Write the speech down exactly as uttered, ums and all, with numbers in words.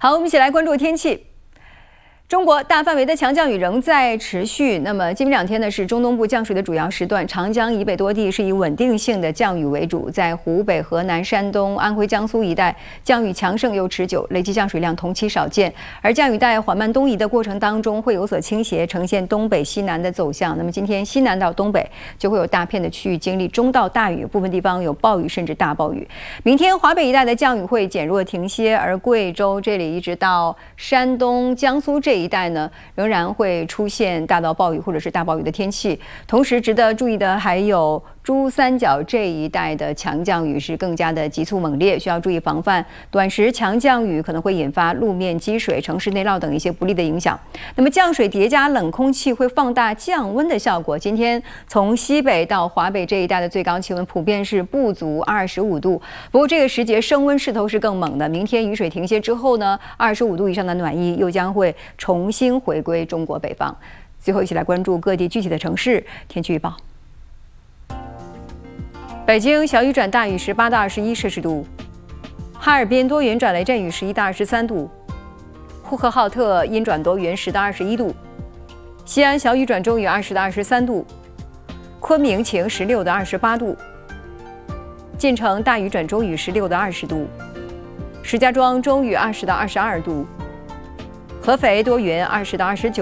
好，我们一起来关注天气。 中国大范围的强降雨仍在持续。那么，今明两天呢是中东部降水的主要时段，长江以北多地是以稳定性的降雨为主，在湖北、河南、山东、安徽、江苏一带降雨强盛又持久，累计降水量同期少见。而降雨带缓慢东移的过程当中，会有所倾斜，呈现东北西南的走向。那么今天西南到东北就会有大片的区域经历中到大雨，部分地方有暴雨甚至大暴雨。明天华北一带的降雨会减弱停歇，而贵州这里一直到山东、江苏这 这一带呢，仍然会出现大到暴雨或者是大暴雨的天气。同时，值得注意的还有珠三角这一带的强降雨是更加的急促猛烈，需要注意防范。短时强降雨可能会引发路面积水、城市内涝等一些不利的影响。那么，降水叠加冷空气会放大降温的效果。今天从西北到华北这一带的最高气温普遍是不足二十五度。不过，这个时节升温势头是更猛的。明天雨水停歇之后呢，二十五度以上的暖意又将会 重新回归中国北方。最后，一起来关注各地具体的城市天气预报。北京小雨转大雨，十八到二十一摄氏度；哈尔滨多云转雷阵雨，十一到二十三度；呼和浩特阴转多云，十到二十一度；西安小雨转中雨，二十到二十三度；昆明晴，十六到二十八度；晋城大雨转中雨，十六到二十度；石家庄中雨，二十到二十二度。 合肥多云，二十到二十九